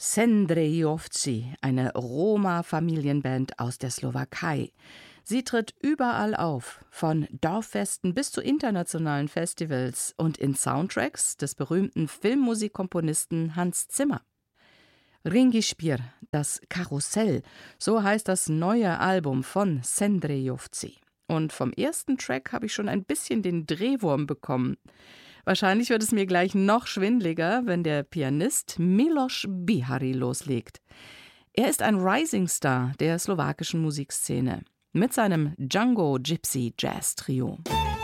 Sendrejovci, eine Roma-Familienband aus der Slowakei. Sie tritt überall auf, von Dorffesten bis zu internationalen Festivals und in Soundtracks des berühmten Filmmusikkomponisten Hans Zimmer. Ringispir, das Karussell, so heißt das neue Album von Sendrejovci. Und vom ersten Track habe ich schon ein bisschen den Drehwurm bekommen. Wahrscheinlich wird es mir gleich noch schwindliger, wenn der Pianist Miloš Bihari loslegt. Er ist ein Rising Star der slowakischen Musikszene mit seinem Django Gypsy Jazz Trio.